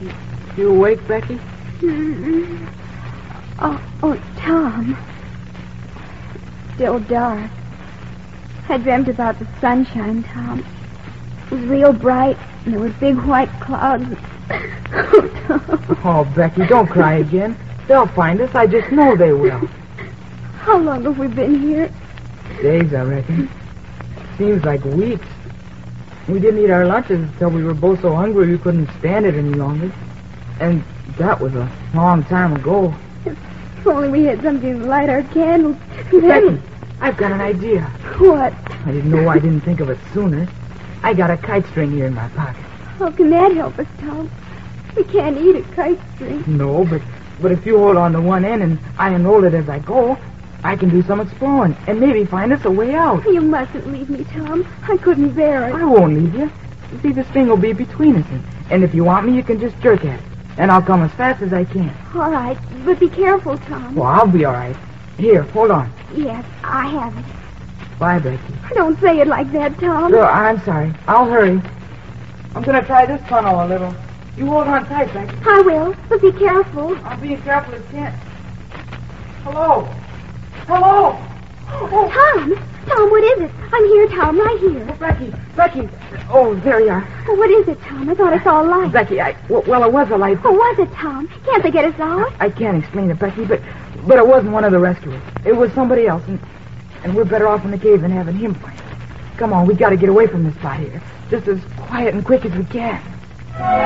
You awake, Becky? Mm-mm. Oh, Tom. Still dark. I dreamt about the sunshine, Tom. It was real bright, and there were big white clouds. Oh, Tom. Oh, Becky, don't cry again. They'll find us. I just know they will. How long have we been here? Days, I reckon. Seems like weeks. We didn't eat our lunches until we were both so hungry we couldn't stand it any longer. And that was a long time ago. If only we had something to light our candles. Becky, I've got an idea. What? I didn't know I didn't think of it sooner. I got a kite string here in my pocket. How can that help us, Tom? We can't eat a kite string. No, but if you hold on to one end and I unroll it as I go, I can do some exploring and maybe find us a way out. You mustn't leave me, Tom. I couldn't bear it. I won't leave you. See, the string will be between us, and if you want me, you can just jerk at it, and I'll come as fast as I can. All right, but be careful, Tom. Well, I'll be all right. Here, hold on. Yes, I have it. Bye, Becky. Don't say it like that, Tom. No, I'm sorry. I'll hurry. I'm going to try this tunnel a little. You hold on tight, Becky. I will, but be careful. I'll be as careful as can. Hello? Hello? Oh. Tom, what is it? I'm here, Tom, right here. Becky. Oh, there you are. Oh, what is it, Tom? I thought I saw a light. Becky, well, it was a light. Oh, was it, Tom? Can't they get us out? I can't explain it, Becky, but it wasn't one of the rescuers. It was somebody else, and we're better off in the cave than having him find us. Come on, we got to get away from this spot here. Just as quiet and quick as we can.